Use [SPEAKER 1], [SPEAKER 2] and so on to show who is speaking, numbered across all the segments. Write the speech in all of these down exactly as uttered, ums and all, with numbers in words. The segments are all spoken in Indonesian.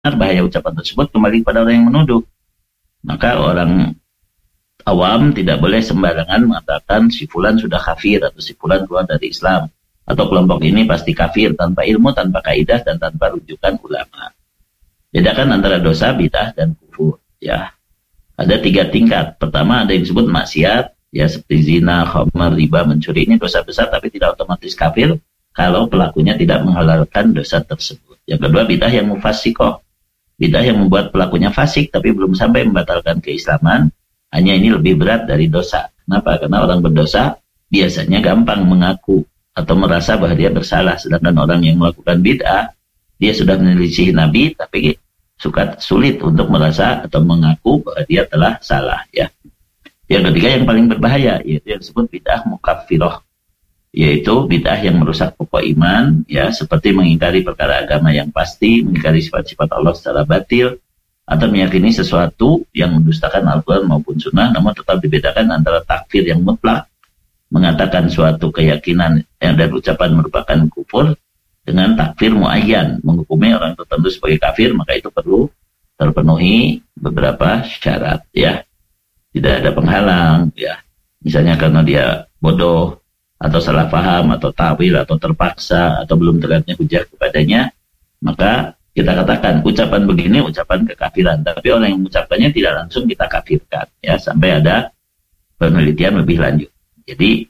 [SPEAKER 1] bahaya ucapan tersebut kembali kepada orang yang menuduh. Maka orang awam tidak boleh sembarangan mengatakan si fulan sudah kafir atau si fulan keluar dari Islam atau kelompok ini pasti kafir tanpa ilmu, tanpa kaidah dan tanpa rujukan ulama. Bedakan antara dosa, bid'ah dan kufur. Ya, ada tiga tingkat. Pertama ada yang disebut maksiat, ya seperti zina, khamar, riba, mencuri. Ini dosa besar tapi tidak otomatis kafir kalau pelakunya tidak menghalalkan dosa tersebut. Yang kedua bid'ah yang mufassikoh. Bid'ah yang membuat pelakunya fasik tapi belum sampai membatalkan keislaman. Hanya ini lebih berat dari dosa. Kenapa? Karena orang berdosa biasanya gampang mengaku atau merasa bahwa dia bersalah. Sedangkan orang yang melakukan bid'ah, dia sudah menyelisih Nabi, tapi suka sulit untuk merasa atau mengaku bahwa dia telah salah. Ya. Yang ketiga yang paling berbahaya, yaitu yang disebut bid'ah mukaffirah, yaitu bid'ah yang merusak pokok iman, ya seperti mengingkari perkara agama yang pasti, mengingkari sifat-sifat Allah secara batil, atau meyakini sesuatu yang mendustakan Al-Quran maupun Sunnah, namun tetap dibedakan antara takfir yang mutlak, mengatakan suatu keyakinan yang dan ucapan merupakan kufur, dengan takfir muayyan, menghukumi orang tertentu sebagai kafir, maka itu perlu terpenuhi beberapa syarat, ya. Tidak ada penghalang, ya. Misalnya karena dia bodoh, atau salah paham, atau tawil, atau terpaksa, atau belum terlihatnya hujah kepadanya, maka kita katakan ucapan begini ucapan kekafiran, tapi orang yang mengucapkannya tidak langsung kita kafirkan, ya, sampai ada penelitian lebih lanjut. Jadi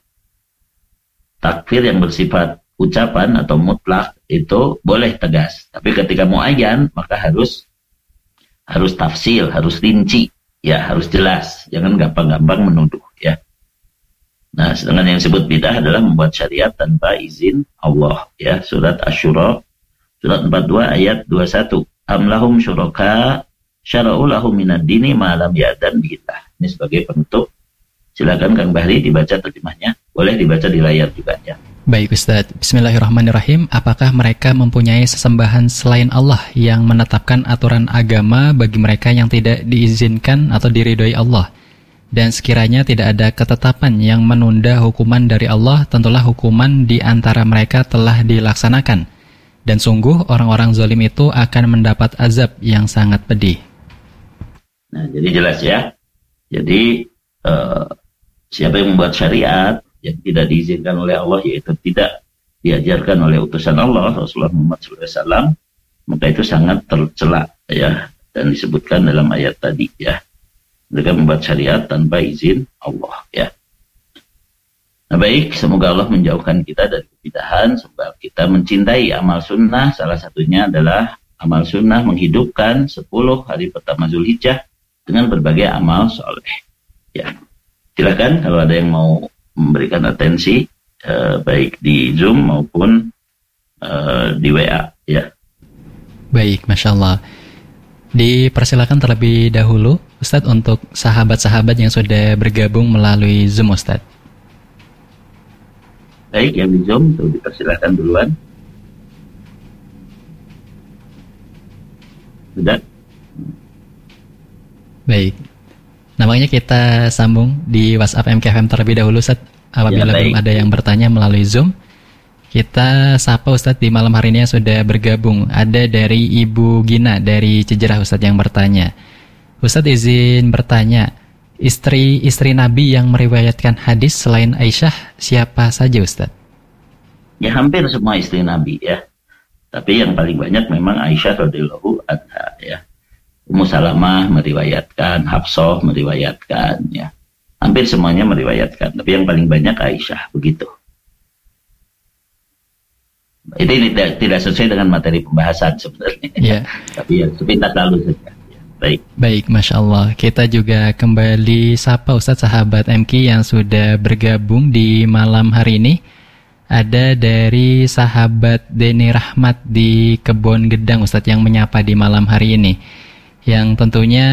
[SPEAKER 1] takfir yang bersifat ucapan atau mutlak itu boleh tegas, tapi ketika muayyan maka harus harus tafsil, harus rinci, ya, harus jelas, jangan gampang-gampang menuduh, ya. Nah, sedangkan yang disebut bid'ah adalah membuat syariat tanpa izin Allah, ya. Surat Asy-Syura Surat empat puluh dua ayat dua puluh satu. Am lahum syuraka syara'u lahum minad dini ma lam ya'dan billah. Ini sebagai penutup. Silakan Kang Bahri dibaca terjemahnya. Boleh dibaca di layar juga, ya.
[SPEAKER 2] Baik Ustaz. Bismillahirrahmanirrahim. Apakah mereka mempunyai sesembahan selain Allah yang menetapkan aturan agama bagi mereka yang tidak diizinkan atau diridhoi Allah? Dan sekiranya tidak ada ketetapan yang menunda hukuman dari Allah, tentulah hukuman di antara mereka telah dilaksanakan. Dan sungguh orang-orang zalim itu akan mendapat azab yang sangat pedih.
[SPEAKER 1] Nah, jadi jelas ya. Jadi uh, siapa yang membuat syariat yang tidak diizinkan oleh Allah, yaitu tidak diajarkan oleh utusan Allah Rasulullah Muhammad shallallahu alaihi wasallam, maka itu sangat tercela, ya, dan disebutkan dalam ayat tadi, ya. Mereka membuat syariat tanpa izin Allah, ya. Nah, baik, semoga Allah menjauhkan kita dari kebid'ahan, sebab kita mencintai amal sunnah. Salah satunya adalah amal sunnah menghidupkan sepuluh hari pertama Zulhijjah dengan berbagai amal soleh. Ya, silakan kalau ada yang mau memberikan atensi, eh, baik di Zoom maupun eh, di W A, ya.
[SPEAKER 2] Baik, Masya Allah. Dipersilakan terlebih dahulu, Ustadz, untuk sahabat-sahabat yang sudah bergabung melalui Zoom, Ustadz.
[SPEAKER 1] Baik, yang di Zoom, tuh dipersilakan duluan. Sudah?
[SPEAKER 2] Baik. Namanya kita sambung di WhatsApp M K F M terlebih dahulu, Ustaz. Apabila ya, belum ada yang bertanya melalui Zoom, kita sapa Ustaz di malam hari ini yang sudah bergabung. Ada dari Ibu Gina dari Cijerah, Ustaz, yang bertanya. Ustaz izin bertanya, istri-istri Nabi yang meriwayatkan hadis selain Aisyah siapa saja, Ustaz?
[SPEAKER 1] Ya, hampir semua istri Nabi, ya. Tapi yang paling banyak memang Aisyah radhiyallahu anha, ya. Ummu Salamah meriwayatkan, Hafsah meriwayatkan, ya. Hampir semuanya meriwayatkan, tapi yang paling banyak Aisyah, begitu. Ini tidak, tidak sesuai dengan materi pembahasan sebenarnya. Ya. Tapi ya sepintas lalu saja. Baik.
[SPEAKER 2] Baik, Masya Allah. Kita juga kembali sapa Ustadz sahabat M K yang sudah bergabung di malam hari ini. Ada dari sahabat Deni Rahmat di Kebon Gedang, Ustadz, yang menyapa di malam hari ini. Yang tentunya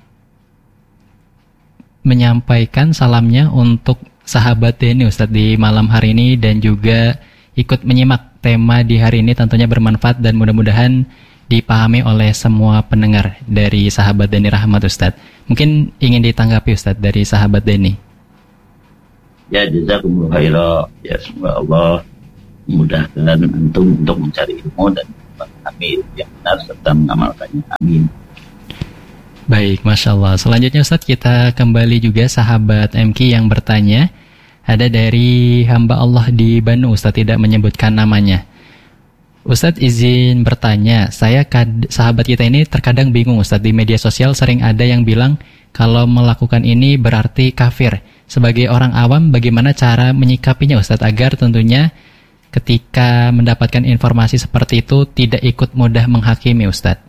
[SPEAKER 2] menyampaikan salamnya untuk sahabat Deni, Ustadz, di malam hari ini. Dan juga ikut menyimak tema di hari ini, tentunya bermanfaat dan mudah-mudahan dipahami oleh semua pendengar dari sahabat Deni Rahmat, Ustadz. Mungkin ingin ditanggapi, Ustadz, dari sahabat Deni.
[SPEAKER 1] Ya, jazakumullah khairan. Ya, semoga Allah memudahkan antum untuk mencari ilmu dan bermanfaat. memahami yang benar serta mengamalkannya. Amin.
[SPEAKER 2] Baik, Masya Allah. Selanjutnya Ustadz, kita kembali juga sahabat M K yang bertanya. Ada dari hamba Allah di Bandung, Ustadz tidak menyebutkan namanya. Ustadz izin bertanya, saya kad- sahabat kita ini terkadang bingung Ustadz, di media sosial sering ada yang bilang kalau melakukan ini berarti kafir. Sebagai orang awam, bagaimana cara menyikapinya Ustadz agar tentunya ketika mendapatkan informasi seperti itu tidak ikut mudah menghakimi Ustadz?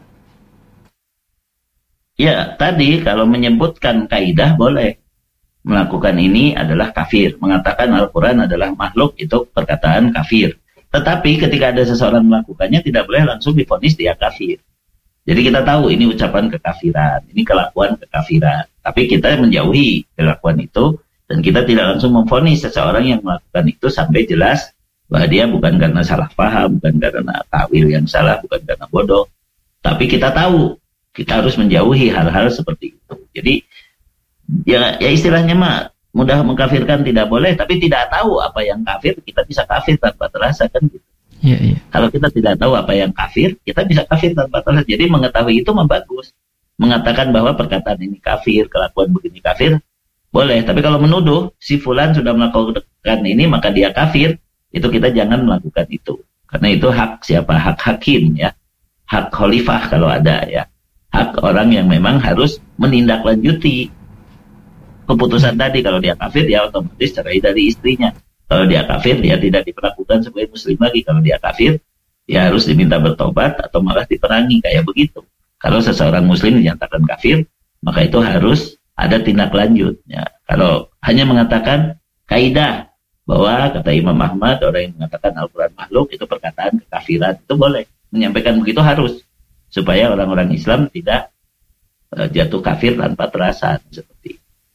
[SPEAKER 1] Ya, tadi kalau menyebutkan kaidah boleh. Melakukan ini adalah kafir. Mengatakan Al-Quran adalah makhluk itu perkataan kafir. Tetapi ketika ada seseorang melakukannya tidak boleh langsung divonis dia kafir. Jadi kita tahu ini ucapan kekafiran, ini kelakuan kekafiran. Tapi kita menjauhi kelakuan itu dan kita tidak langsung memvonis seseorang yang melakukan itu sampai jelas bahwa dia bukan karena salah paham, bukan karena tawil yang salah, bukan karena bodoh. Tapi kita tahu, kita harus menjauhi hal-hal seperti itu. Jadi ya, ya istilahnya mah mudah mengkafirkan tidak boleh, tapi tidak tahu apa yang kafir, kita bisa kafir tanpa terasa kan gitu.
[SPEAKER 2] Iya, iya.
[SPEAKER 1] Kalau kita tidak tahu apa yang kafir, kita bisa kafir tanpa terasa. Jadi mengetahui itu membagus. Mengatakan bahwa perkataan ini kafir, kelakuan begini kafir, boleh. Tapi kalau menuduh si fulan sudah melakukan ini maka dia kafir, itu kita jangan melakukan itu. Karena itu hak siapa? Hak hakim ya. Hak khalifah kalau ada ya. Hak orang yang memang harus menindaklanjuti keputusan tadi. Kalau dia kafir, dia otomatis cerai dari istrinya. Kalau dia kafir, dia tidak diperlakukan sebagai muslim lagi. Kalau dia kafir, dia harus diminta bertobat atau malah diperangi, kayak begitu. Kalau seseorang muslim dinyatakan kafir, maka itu harus ada tindak lanjut. Ya. Kalau hanya mengatakan kaidah bahwa kata Imam Ahmad, orang yang mengatakan Al-Quran makhluk itu perkataan kekafiran, itu boleh. Menyampaikan begitu harus, supaya orang-orang Islam tidak uh, jatuh kafir tanpa terasa seperti itu.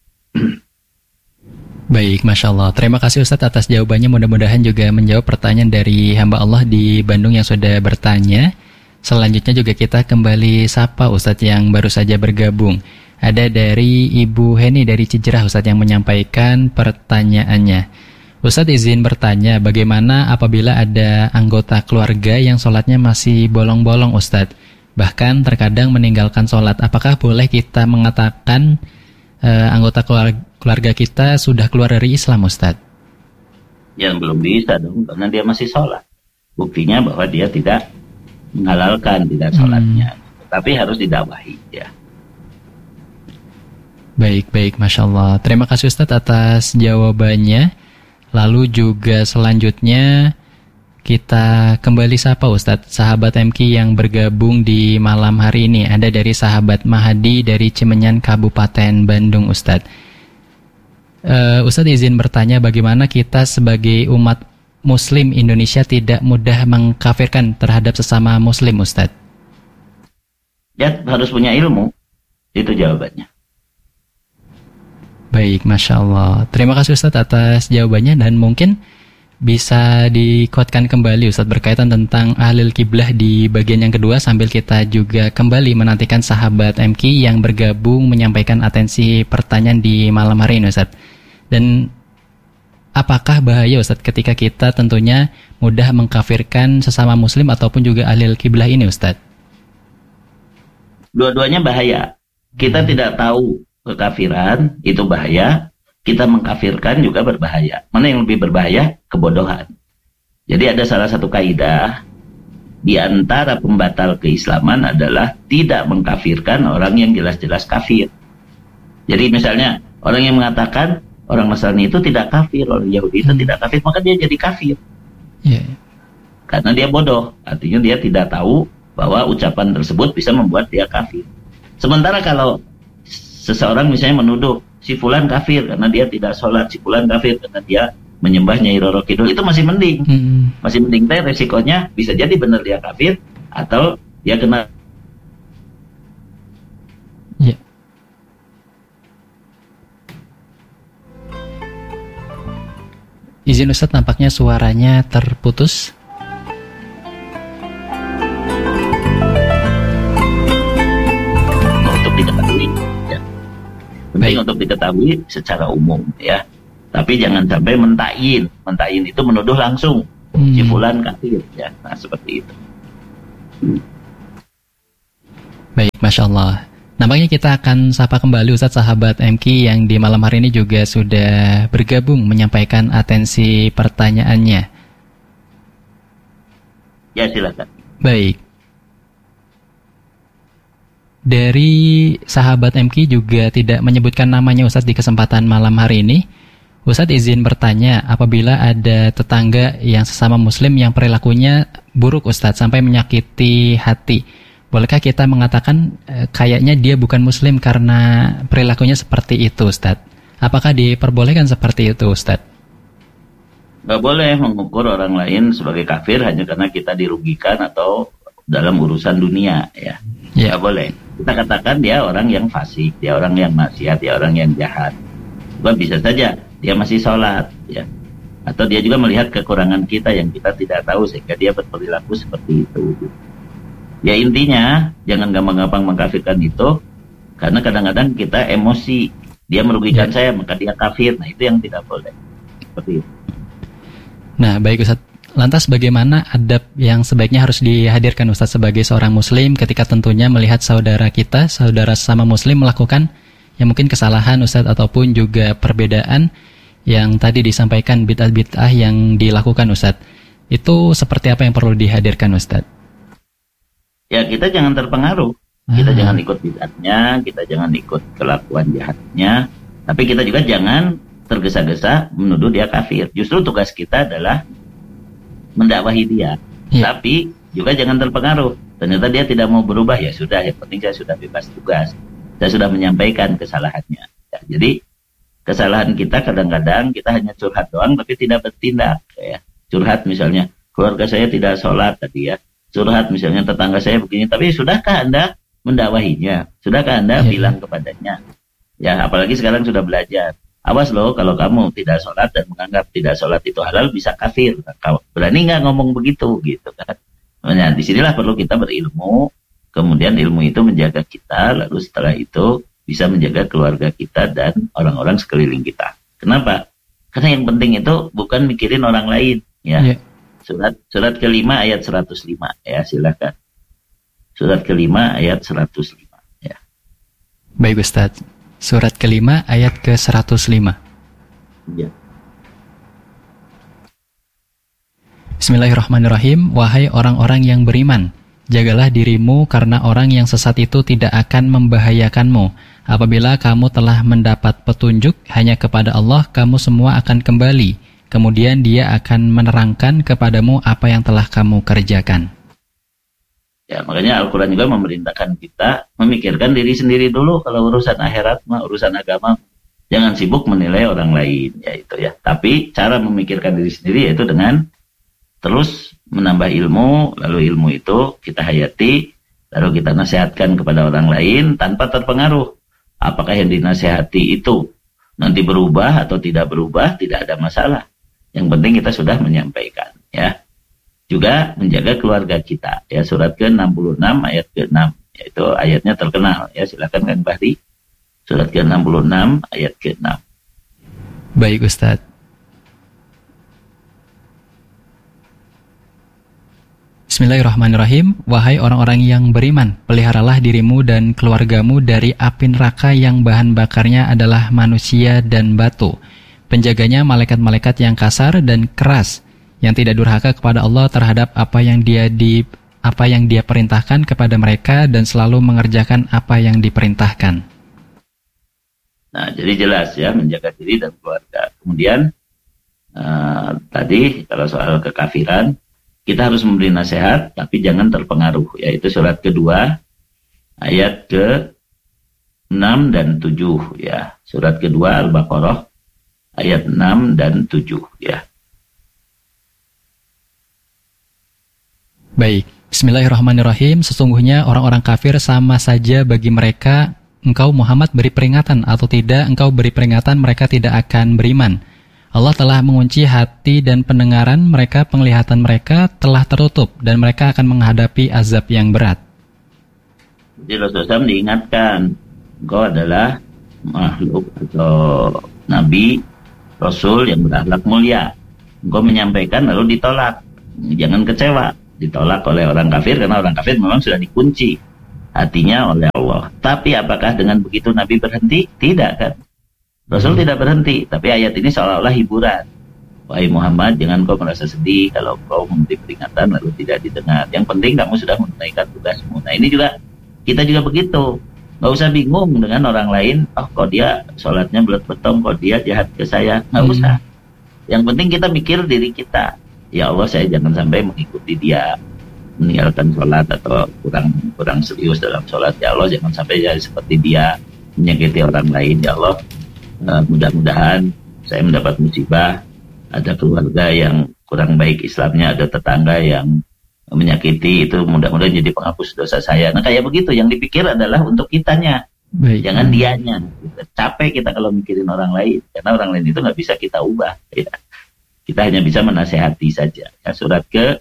[SPEAKER 2] Baik, Masya Allah. Terima kasih Ustadz atas jawabannya. Mudah-mudahan juga menjawab pertanyaan dari hamba Allah di Bandung yang sudah bertanya. Selanjutnya juga kita kembali sapa Ustadz yang baru saja bergabung. Ada dari Ibu Heni dari Cijerah Ustadz yang menyampaikan pertanyaannya. Ustadz izin bertanya, bagaimana apabila ada anggota keluarga yang sholatnya masih bolong-bolong Ustadz? Bahkan terkadang meninggalkan sholat. Apakah boleh kita mengatakan Uh, anggota keluarga kita sudah keluar dari Islam, Ustadz?
[SPEAKER 1] Ya belum bisa dong, karena dia masih sholat. Buktinya bahwa dia tidak menghalalkan tidak sholatnya, hmm. tapi harus didakwahi ya.
[SPEAKER 2] Baik, baik, Masya Allah. Terima kasih Ustadz atas jawabannya. Lalu juga selanjutnya kita kembali sapa Ustadz, sahabat M K yang bergabung di malam hari ini. Ada dari sahabat Mahadi dari Cimenyan, Kabupaten Bandung, Ustadz. Uh, Ustadz izin bertanya, bagaimana kita sebagai umat Muslim Indonesia tidak mudah mengkafirkan terhadap sesama Muslim, Ustadz?
[SPEAKER 1] Ya, harus punya ilmu. Itu jawabannya.
[SPEAKER 2] Baik, Masya Allah. Terima kasih Ustadz atas jawabannya, dan mungkin bisa dikuatkan kembali Ustadz berkaitan tentang ahlul kiblah di bagian yang kedua, sambil kita juga kembali menantikan sahabat M K yang bergabung menyampaikan atensi pertanyaan di malam hari ini Ustadz. Dan apakah bahaya Ustadz ketika kita tentunya mudah mengkafirkan sesama muslim ataupun juga ahlul kiblah ini Ustadz?
[SPEAKER 1] Dua-duanya bahaya. Kita hmm. tidak tahu kekafiran itu bahaya. Kita mengkafirkan juga berbahaya. Mana yang lebih berbahaya? Kebodohan. Jadi ada salah satu kaidah di antara pembatal keislaman adalah tidak mengkafirkan orang yang jelas-jelas kafir. Jadi misalnya orang yang mengatakan orang Nasrani itu tidak kafir, orang Yahudi itu hmm. tidak kafir, maka dia jadi kafir. Yeah. Karena dia bodoh. Artinya dia tidak tahu bahwa ucapan tersebut bisa membuat dia kafir. Sementara kalau seseorang misalnya menuduh si fulan kafir karena dia tidak sholat, si fulan kafir karena dia menyembah Nyai Roro Kidul, itu masih mending. Hmm. Masih mending teh resikonya bisa jadi benar dia kafir atau dia kena.
[SPEAKER 2] Ya. Izin Ustadz, nampaknya suaranya terputus.
[SPEAKER 1] Untuk diketahui ya. Penting untuk diketahui secara umum ya. Tapi jangan sampai mentayin. Mentayin itu menuduh langsung hmm. si fulan kafir ya. Nah seperti itu.
[SPEAKER 2] Baik, Masya Allah. Nampaknya kita akan sapa kembali Ustadz sahabat M K yang di malam hari ini juga sudah bergabung menyampaikan atensi pertanyaannya.
[SPEAKER 1] Ya, silakan.
[SPEAKER 2] Baik. Dari sahabat M K juga tidak menyebutkan namanya Ustadz di kesempatan malam hari ini. Ustadz izin bertanya, apabila ada tetangga yang sesama muslim yang perilakunya buruk Ustadz sampai menyakiti hati, bolehkah kita mengatakan e, kayaknya dia bukan muslim karena perilakunya seperti itu Ustadz? Apakah diperbolehkan seperti itu Ustadz?
[SPEAKER 1] Nggak boleh mengukur orang lain sebagai kafir hanya karena kita dirugikan atau dalam urusan dunia, ya.
[SPEAKER 2] Yeah.
[SPEAKER 1] Nggak boleh. Kita katakan dia orang yang fasik, dia orang yang maksiat, dia orang yang jahat. Bukan bisa saja dia masih sholat, ya. Atau dia juga melihat kekurangan kita yang kita tidak tahu sehingga dia berperilaku seperti itu. Ya intinya jangan gampang-gampang mengkafirkan itu, karena kadang-kadang kita emosi, dia merugikan yeah. saya maka dia kafir. Nah itu yang tidak boleh. Seperti itu.
[SPEAKER 2] Nah baik Ustaz, lantas bagaimana adab yang sebaiknya harus dihadirkan Ustaz sebagai seorang muslim ketika tentunya melihat saudara kita, saudara sama muslim melakukan yang mungkin kesalahan Ustaz ataupun juga perbedaan yang tadi disampaikan bid'ah-bid'ah yang dilakukan Ustaz. Itu seperti apa yang perlu dihadirkan Ustaz?
[SPEAKER 1] Ya kita jangan terpengaruh, kita
[SPEAKER 2] ah.
[SPEAKER 1] jangan ikut bid'ahnya, kita jangan ikut kelakuan jahatnya, tapi kita juga jangan tergesa-gesa menuduh dia kafir. Justru tugas kita adalah mendakwahi dia, ya. Tapi juga jangan terpengaruh. Ternyata dia tidak mau berubah, ya sudah, yang penting saya sudah bebas tugas, saya sudah menyampaikan kesalahannya. Ya, jadi kesalahan kita kadang-kadang kita hanya curhat doang, tapi tidak bertindak. Ya. Curhat misalnya keluarga saya tidak sholat tadi ya. Curhat misalnya tetangga saya begini, tapi sudahkah Anda mendakwahinya? Sudahkah Anda ya. bilang kepadanya? Ya, apalagi sekarang sudah belajar. Awas loh kalau kamu tidak sholat dan menganggap tidak sholat itu halal bisa kafir. Berani nggak ngomong begitu gitu kan? Nah, disinilah perlu kita berilmu. Kemudian ilmu itu menjaga kita, lalu setelah itu bisa menjaga keluarga kita dan orang-orang sekeliling kita. Kenapa? Karena yang penting itu bukan mikirin orang lain, ya. Yeah. Surat surat kelima ayat seratus lima, ya silakan. Surat kelima ayat seratus lima, ya.
[SPEAKER 2] Baik Ustaz. Surat kelima ayat ke seratus lima.
[SPEAKER 1] Ya.
[SPEAKER 2] Bismillahirrahmanirrahim. Wahai orang-orang yang beriman, jagalah dirimu karena orang yang sesat itu tidak akan membahayakanmu. Apabila kamu telah mendapat petunjuk, hanya kepada Allah kamu semua akan kembali. Kemudian Dia akan menerangkan kepadamu apa yang telah kamu kerjakan.
[SPEAKER 1] Ya, makanya Al-Quran juga memerintahkan kita memikirkan diri sendiri dulu. Kalau urusan akhirat, mah urusan agama, jangan sibuk menilai orang lain, ya itu ya. Tapi cara memikirkan diri sendiri yaitu dengan terus menambah ilmu, lalu ilmu itu kita hayati, lalu kita nasihatkan kepada orang lain tanpa terpengaruh. Apakah yang dinasihati itu nanti berubah atau tidak berubah, tidak ada masalah. Yang penting kita sudah menyampaikan, ya. Juga menjaga keluarga kita, ya. Surat ke enam puluh enam ayat ke enam, yaitu ayatnya terkenal, ya. Silakan Kang Bahri. Surat ke enam puluh enam ayat ke enam.
[SPEAKER 2] Baik Ustaz. Bismillahirrahmanirrahim. Wahai orang-orang yang beriman, peliharalah dirimu dan keluargamu dari api neraka yang bahan bakarnya adalah manusia dan batu. Penjaganya malaikat-malaikat yang kasar dan keras, yang tidak durhaka kepada Allah terhadap apa yang dia di apa yang dia perintahkan kepada mereka dan selalu mengerjakan apa yang diperintahkan.
[SPEAKER 1] Nah, jadi jelas ya, menjaga diri dan keluarga. Kemudian uh, tadi kalau soal kekafiran, kita harus memberi nasihat, tapi jangan terpengaruh. Yaitu surat kedua, ayat ke enam dan tujuh. Ya. Surat kedua Al-Baqarah, ayat enam dan tujuh. Ya.
[SPEAKER 2] Baik, bismillahirrahmanirrahim. Sesungguhnya orang-orang kafir sama saja bagi mereka, engkau Muhammad beri peringatan atau tidak, engkau beri peringatan mereka tidak akan beriman. Allah telah mengunci hati dan pendengaran mereka, penglihatan mereka telah tertutup dan mereka akan menghadapi azab yang berat.
[SPEAKER 1] Jadi Rasulullah shallallahu alaihi wasallam diingatkan, engkau adalah makhluk atau nabi, rasul yang berakhlak mulia. Engkau menyampaikan lalu ditolak, jangan kecewa. ditolak oleh orang kafir, karena orang kafir memang sudah dikunci hatinya oleh Allah. Tapi apakah dengan begitu Nabi berhenti? Tidak kan. Rasul hmm. tidak berhenti, tapi ayat ini seolah-olah hiburan. Wahai Muhammad, jangan kau merasa sedih kalau kau memberi peringatan lalu tidak didengar. Yang penting kamu sudah menunaikan tugasmu. Nah ini juga, kita juga begitu. Nggak usah bingung dengan orang lain. Oh kok dia sholatnya belut betong, kok dia jahat ke saya. Nggak hmm. usah. Yang penting kita mikir diri kita. Ya Allah, saya jangan sampai mengikuti dia, meninggalkan sholat atau kurang kurang serius dalam sholat. Ya Allah, jangan sampai jadi seperti dia, menyakiti orang lain. Ya Allah, uh, mudah-mudahan saya mendapat musibah, ada keluarga yang kurang baik Islamnya, ada tetangga yang menyakiti, itu mudah-mudahan jadi penghapus dosa saya. Nah kayak begitu, yang dipikir adalah untuk kitanya, baik. Jangan dianya. Capek kita kalau mikirin orang lain, karena orang lain itu nggak bisa kita ubah. Ya. Kita hanya bisa menasehati saja. Ya, surat ke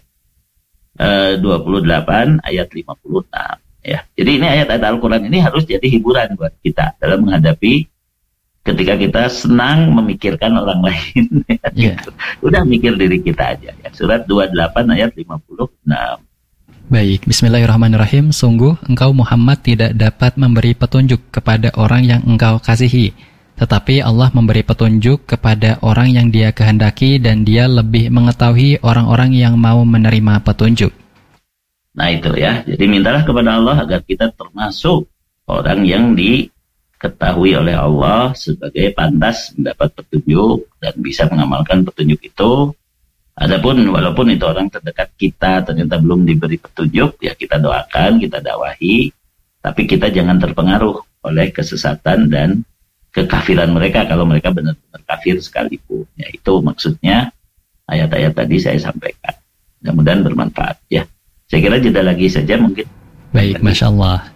[SPEAKER 1] uh, dua puluh delapan ayat lima puluh enam. Ya. Jadi ini ayat-ayat Al-Quran ini harus jadi hiburan buat kita dalam menghadapi ketika kita senang memikirkan orang lain. Ya. Gitu. Udah mikir diri kita aja. Ya. Surat dua puluh delapan ayat lima puluh enam.
[SPEAKER 2] Baik, bismillahirrahmanirrahim. Sungguh engkau Muhammad tidak dapat memberi petunjuk kepada orang yang engkau kasihi, tetapi Allah memberi petunjuk kepada orang yang dia kehendaki, dan dia lebih mengetahui orang-orang yang mau menerima petunjuk.
[SPEAKER 1] Nah itu ya, jadi mintalah kepada Allah agar kita termasuk orang yang diketahui oleh Allah sebagai pantas mendapat petunjuk dan bisa mengamalkan petunjuk itu. Adapun walaupun itu orang terdekat kita ternyata belum diberi petunjuk, ya kita doakan, kita dakwahi, tapi kita jangan terpengaruh oleh kesesatan dan kekafiran mereka kalau mereka benar-benar kafir sekalipun. Ya, itu maksudnya ayat-ayat tadi saya sampaikan. Mudah-mudahan bermanfaat ya. Saya kira jeda lagi saja mungkin.
[SPEAKER 2] Baik, Masya Allah.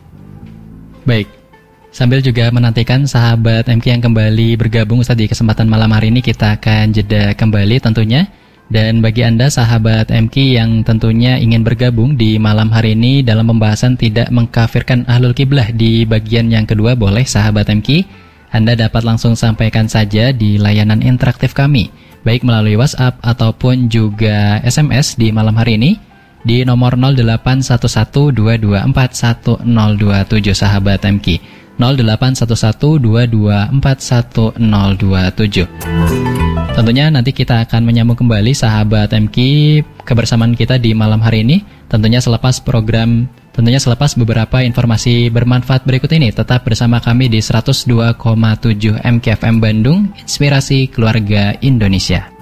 [SPEAKER 2] Baik, sambil juga menantikan sahabat M K yang kembali bergabung Ustaz di kesempatan malam hari ini, kita akan jeda kembali tentunya. Dan bagi Anda sahabat M K yang tentunya ingin bergabung di malam hari ini dalam pembahasan tidak mengkafirkan ahlul kiblah di bagian yang kedua, boleh sahabat M K, Anda dapat langsung sampaikan saja di layanan interaktif kami, baik melalui WhatsApp ataupun juga S M S di malam hari ini di nomor nol delapan satu satu dua dua empat satu nol dua tujuh sahabat M K, nol delapan satu satu dua dua empat satu nol dua tujuh. Tentunya nanti kita akan menyambung kembali sahabat M K kebersamaan kita di malam hari ini, tentunya selepas program, tentunya selepas beberapa informasi bermanfaat berikut ini. Tetap bersama kami di seratus dua koma tujuh M K F M Bandung, Inspirasi Keluarga Indonesia.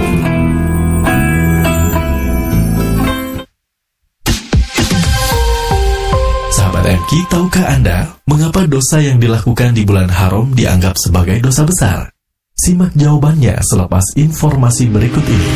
[SPEAKER 3] Sahabat M K, tahukah Anda mengapa dosa yang dilakukan di bulan haram dianggap sebagai dosa besar? Simak jawabannya selepas informasi berikut ini.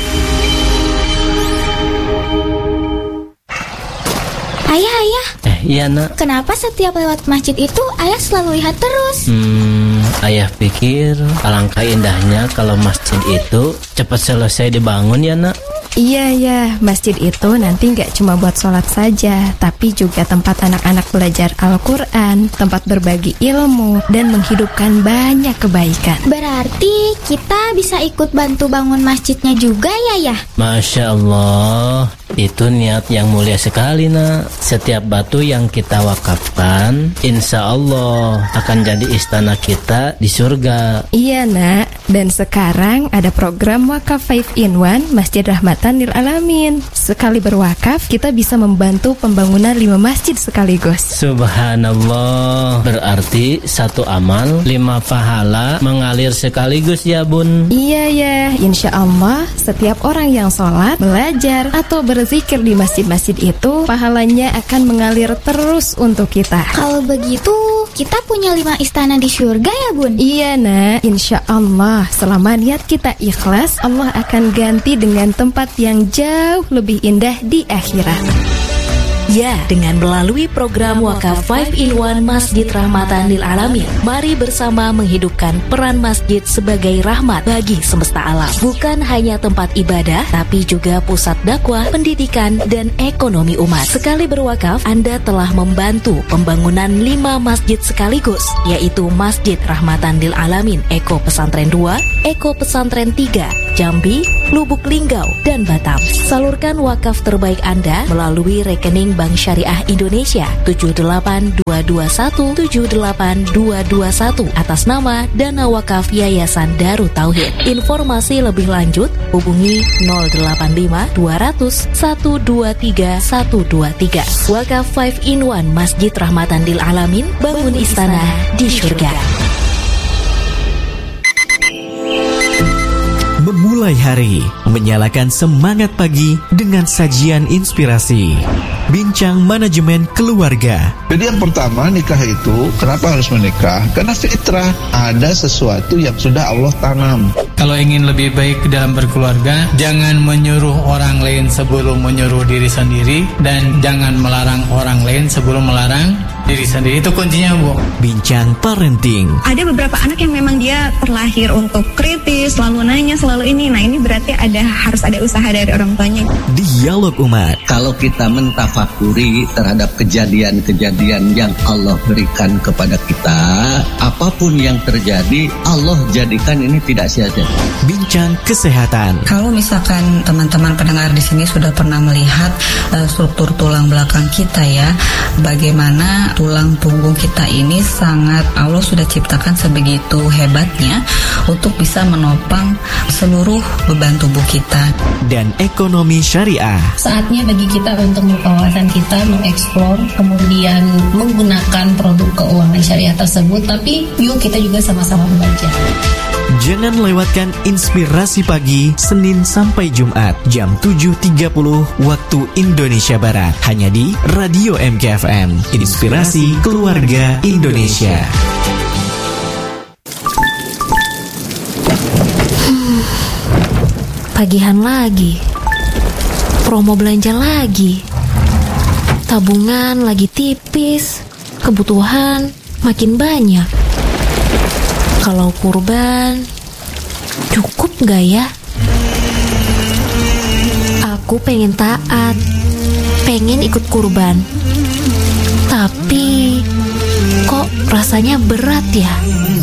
[SPEAKER 4] Ayah, ayah.
[SPEAKER 5] Eh, iya nak.
[SPEAKER 4] Kenapa setiap lewat masjid itu ayah selalu lihat terus?
[SPEAKER 5] Hmm, ayah pikir alangkah indahnya kalau masjid itu cepat selesai dibangun ya nak.
[SPEAKER 6] Iya ya, masjid itu nanti nggak cuma buat sholat saja, tapi juga tempat anak-anak belajar Al-Quran, tempat berbagi ilmu, dan menghidupkan banyak kebaikan.
[SPEAKER 4] Berarti kita bisa ikut bantu bangun masjidnya juga ya ya?
[SPEAKER 5] Masya Allah, itu niat yang mulia sekali nak. Setiap batu yang kita wakafkan, insya Allah akan jadi istana kita di surga.
[SPEAKER 6] Iya nak, dan sekarang ada program Wakaf five in one Masjid Rahmatan Lil Alamin. Sekali berwakaf, kita bisa membantu pembangunan lima masjid sekaligus.
[SPEAKER 5] Subhanallah, berarti satu amal, lima pahala mengalir sekaligus ya bun.
[SPEAKER 6] Iya ya, insya Allah setiap orang yang sholat, belajar, atau berzikir di masjid-masjid itu, pahalanya akan mengalir terus untuk kita.
[SPEAKER 4] Kalau begitu, kita punya lima istana di surga ya bun?
[SPEAKER 6] Iya nak, insya Allah selama niat kita ikhlas, Allah akan ganti dengan tempat yang jauh lebih indah di akhirat.
[SPEAKER 7] Ya, dengan melalui program Wakaf lima in satu Masjid Rahmatan lil Alamin, mari bersama menghidupkan peran masjid sebagai rahmat bagi semesta alam. Bukan hanya tempat ibadah, tapi juga pusat dakwah, pendidikan, dan ekonomi umat. Sekali berwakaf, Anda telah membantu pembangunan lima masjid sekaligus, yaitu Masjid Rahmatan lil Alamin, Eko Pesantren dua, Eko Pesantren tiga, Jambi, Lubuk Linggau, dan Batam. Salurkan wakaf terbaik Anda melalui rekening Bank Syariah Indonesia tujuh delapan dua dua satu tujuh delapan dua dua satu atas nama Dana Wakaf Yayasan Darut Tauhid. Informasi lebih lanjut hubungi nol delapan lima dua nol nol satu dua tiga satu dua tiga. Wakaf lima in satu Masjid Rahmatan lil Alamin, bangun istana di surga.
[SPEAKER 8] Memulai hari, menyalakan semangat pagi dengan sajian inspirasi. Bincang manajemen keluarga.
[SPEAKER 9] Jadi yang pertama, nikah itu kenapa harus menikah? Karena fitrah, ada sesuatu yang sudah Allah tanam.
[SPEAKER 10] Kalau ingin lebih baik dalam berkeluarga, jangan menyuruh orang lain sebelum menyuruh diri sendiri, dan jangan melarang orang lain sebelum melarang diri sendiri. Itu kuncinya, Bu.
[SPEAKER 8] Bincang parenting.
[SPEAKER 11] Ada beberapa anak yang memang dia terlahir untuk kritis, selalu nanya, selalu ini. Nah, ini berarti ada harus ada usaha dari orang tuanya.
[SPEAKER 8] Dialog umat.
[SPEAKER 12] Kalau kita mentafakuri terhadap kejadian-kejadian yang Allah berikan kepada kita, apapun yang terjadi, Allah jadikan ini tidak sia-sia.
[SPEAKER 8] Bincang kesehatan.
[SPEAKER 13] Kalau misalkan teman-teman pendengar di sini sudah pernah melihat uh, struktur tulang belakang kita ya, bagaimana tulang punggung kita ini sangat Allah sudah ciptakan sebegitu hebatnya untuk bisa menopang seluruh beban tubuh kita.
[SPEAKER 8] Dan ekonomi syariah.
[SPEAKER 14] Saatnya bagi kita untuk wawasan kita mengeksplor, kemudian menggunakan produk keuangan syariah tersebut, tapi yuk kita juga sama-sama membaca.
[SPEAKER 8] Jangan lewatkan inspirasi pagi Senin sampai Jumat jam tujuh tiga puluh waktu Indonesia Barat, hanya di Radio M K F M, Inspirasi Keluarga Indonesia.
[SPEAKER 7] Hmm, pagihan lagi, promo belanja lagi, tabungan lagi tipis, kebutuhan makin banyak. Kalau kurban, cukup gak ya? Aku pengen taat, pengen ikut kurban, tapi kok rasanya berat ya?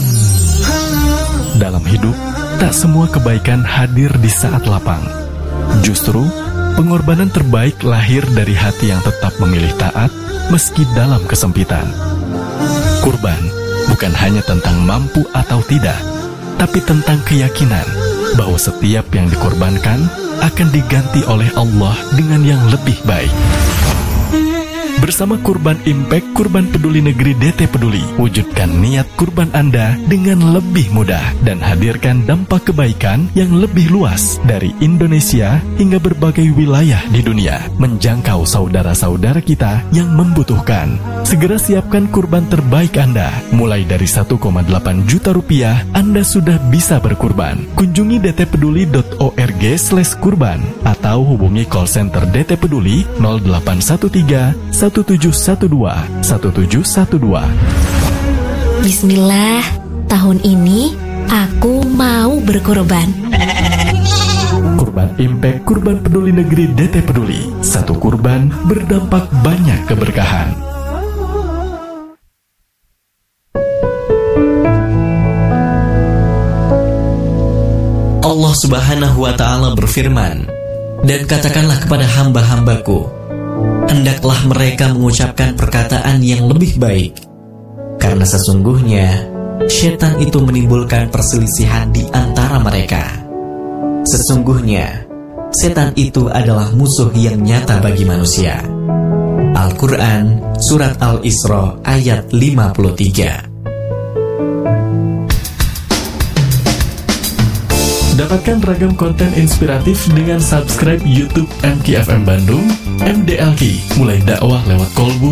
[SPEAKER 3] Dalam hidup, tak semua kebaikan hadir di saat lapang. Justru, pengorbanan terbaik lahir dari hati yang tetap memilih taat meski dalam kesempitan. Kurban bukan hanya tentang mampu atau tidak, tapi tentang keyakinan bahwa setiap yang dikorbankan akan diganti oleh Allah dengan yang lebih baik. Bersama Kurban Impact, Kurban Peduli Negeri D T Peduli, wujudkan niat kurban Anda dengan lebih mudah dan hadirkan dampak kebaikan yang lebih luas dari Indonesia hingga berbagai wilayah di dunia, menjangkau saudara-saudara kita yang membutuhkan. Segera siapkan kurban terbaik Anda. Mulai dari satu koma delapan juta rupiah, Anda sudah bisa berkurban. Kunjungi d t peduli dot org slash kurban atau hubungi call center D T Peduli nol delapan satu tiga satu tujuh satu dua satu tujuh satu dua.
[SPEAKER 7] Bismillah, tahun ini aku mau berkorban.
[SPEAKER 3] Kurban Impact, Kurban Peduli Negeri D T Peduli. Satu kurban berdampak banyak keberkahan.
[SPEAKER 8] Allah Subhanahu wa Ta'ala berfirman, "Dan katakanlah kepada hamba-hambaku, hendaklah mereka mengucapkan perkataan yang lebih baik, karena sesungguhnya syaitan itu menimbulkan perselisihan di antara mereka. Sesungguhnya setan itu adalah musuh yang nyata bagi manusia." Al-Quran Surat Al-Isra ayat lima puluh tiga.
[SPEAKER 3] Dapatkan ragam konten inspiratif dengan subscribe YouTube M K F M Bandung, M D L K, mulai dakwah lewat kolbu